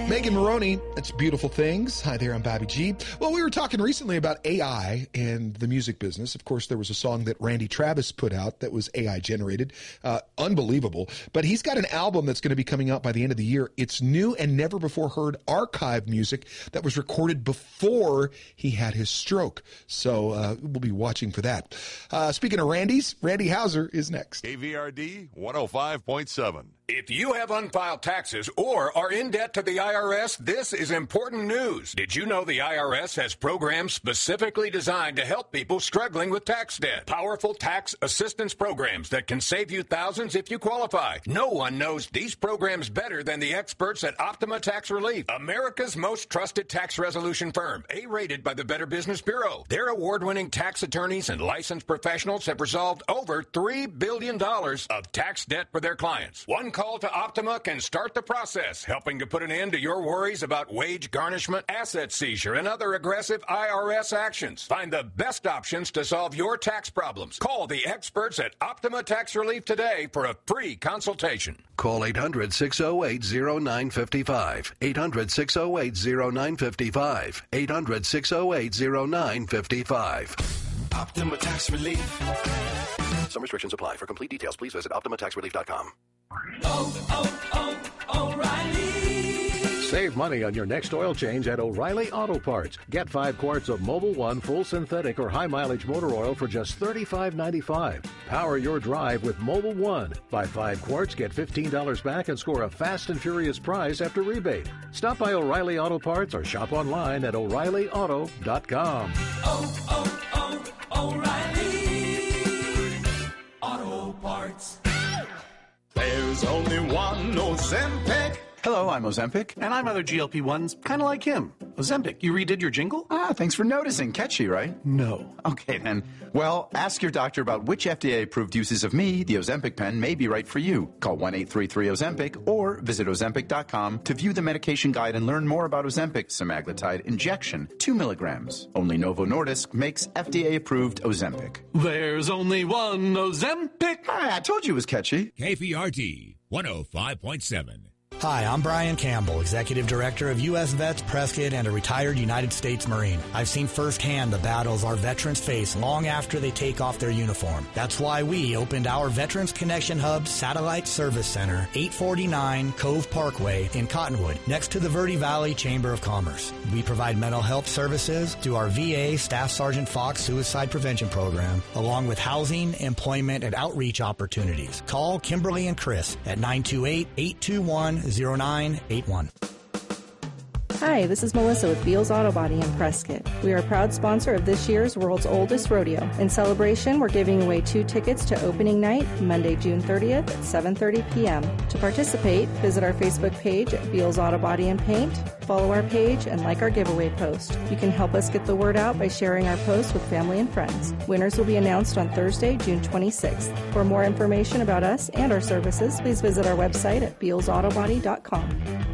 Megan Maroney, that's Beautiful Things. Hi there, I'm Bobby G. Well, we were talking recently about AI and the music business. Of course, there was a song that Randy Travis put out that was AI generated. Unbelievable. But he's got an album that's going to be coming out by the end of the year. It's new and never before heard archive music that was recorded before he had his stroke. So we'll be watching for that. Speaking of Randy's, Randy Hauser is next. KVRD 105.7. If you have unfiled taxes or are in debt to the IRS, this is important news. Did you know the IRS has programs specifically designed to help people struggling with tax debt? Powerful tax assistance programs that can save you thousands if you qualify. No one knows these programs better than the experts at Optima Tax Relief, America's most trusted tax resolution firm, A-rated by the Better Business Bureau. Their award-winning tax attorneys and licensed professionals have resolved over $3 billion of tax debt for their clients. One call to Optima can start the process, helping to put an end to your worries about wage garnishment, asset seizure, and other aggressive IRS actions. Find the best options to solve your tax problems. Call the experts at Optima Tax Relief today for a free consultation. Call 800-608-0955. 800-608-0955. 800-608-0955. Optima Tax Relief. Some restrictions apply. For complete details, please visit OptimaTaxRelief.com. O'Reilly. Save money on your next oil change at O'Reilly Auto Parts. Get 5 quarts of Mobil 1 full synthetic or high-mileage motor oil for just $35.95. Power your drive with Mobil 1. Buy 5 quarts, get $15 back, and score a fast and furious prize after rebate. Stop by O'Reilly Auto Parts or shop online at O'ReillyAuto.com. O'Reilly Auto Parts. There's only one Ozempic. Hello, I'm Ozempic, and I'm other GLP-1s, kind of like him. Ozempic, you redid your jingle? Thanks for noticing. Catchy, right? No. Okay, then. Well, ask your doctor about which FDA-approved uses of me, the Ozempic pen, may be right for you. Call 1-833-OZEMPIC or visit Ozempic.com to view the medication guide and learn more about Ozempic semaglutide injection, 2 milligrams. Only Novo Nordisk makes FDA-approved Ozempic. There's only one Ozempic. I told you it was catchy. KVRD 105.7. Hi, I'm Brian Campbell, Executive Director of U.S. Vets Prescott and a retired United States Marine. I've seen firsthand the battles our veterans face long after they take off their uniform. That's why we opened our Veterans Connection Hub Satellite Service Center, 849 Cove Parkway in Cottonwood, next to the Verde Valley Chamber of Commerce. We provide mental health services through our VA Staff Sergeant Fox Suicide Prevention Program, along with housing, employment, and outreach opportunities. Call Kimberly and Chris at 928-821-0981. Hi, this is Melissa with Beals Auto Body in Prescott. We are a proud sponsor of this year's World's Oldest Rodeo. In celebration, we're giving away 2 tickets to opening night, Monday, June 30th at 7:30 p.m. To participate, visit our Facebook page at Beals Auto Body and Paint, follow our page, and like our giveaway post. You can help us get the word out by sharing our posts with family and friends. Winners will be announced on Thursday, June 26th. For more information about us and our services, please visit our website at BealsAutobody.com.